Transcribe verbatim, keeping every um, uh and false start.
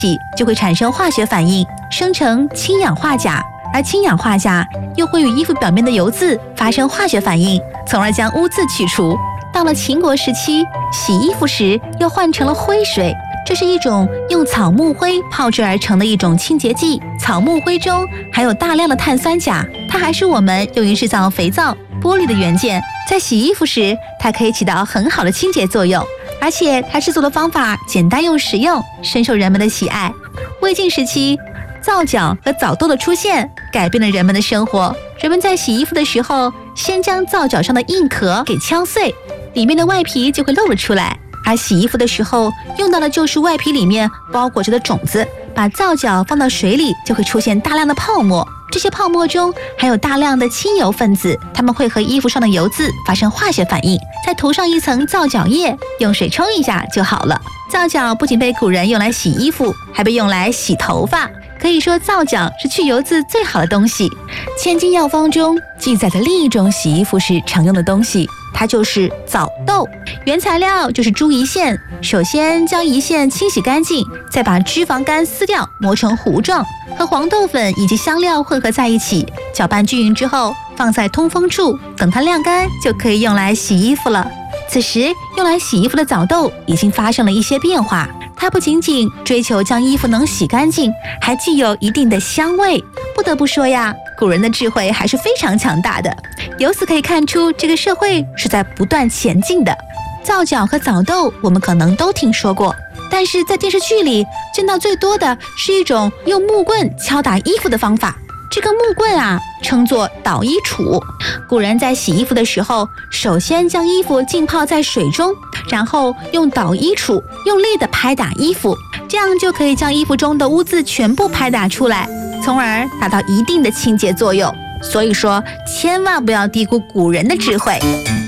就会产生化学反应，生成氢氧化钾，而氢氧化钾又会与衣服表面的油渍发生化学反应，从而将污渍去除。到了秦国时期，洗衣服时又换成了灰水，这是一种用草木灰泡制而成的一种清洁剂。草木灰中含有大量的碳酸钾，它还是我们用于制造肥皂、玻璃的元件。在洗衣服时，它可以起到很好的清洁作用，而且它制作的方法简单又实用，深受人们的喜爱。魏晋时期，皂角和枣豆的出现改变了人们的生活。人们在洗衣服的时候，先将皂角上的硬壳给敲碎，里面的外皮就会露了出来。而洗衣服的时候用到的就是外皮里面包裹着的种子。把皂角放到水里，就会出现大量的泡沫，这些泡沫中含有大量的清油分子，它们会和衣服上的油渍发生化学反应，再涂上一层皂角液，用水冲一下就好了。皂角不仅被古人用来洗衣服，还被用来洗头发。可以说皂角是去油渍最好的东西。千金药方中记载的另一种洗衣服时常用的东西，它就是枣豆。原材料就是猪胰腺，首先将胰腺清洗干净，再把脂肪干撕掉，磨成糊状，和黄豆粉以及香料混合在一起，搅拌均匀之后放在通风处，等它晾干就可以用来洗衣服了。此时用来洗衣服的枣豆已经发生了一些变化，它不仅仅追求将衣服能洗干净，还具有一定的香味。不得不说呀，古人的智慧还是非常强大的。由此可以看出，这个社会是在不断前进的。皂角和枣豆我们可能都听说过，但是在电视剧里见到最多的是一种用木棍敲打衣服的方法。这个木棍啊，称作捣衣杵。古人在洗衣服的时候，首先将衣服浸泡在水中，然后用捣衣杵用力地拍打衣服，这样就可以将衣服中的污渍全部拍打出来，从而达到一定的清洁作用。所以说，千万不要低估古人的智慧。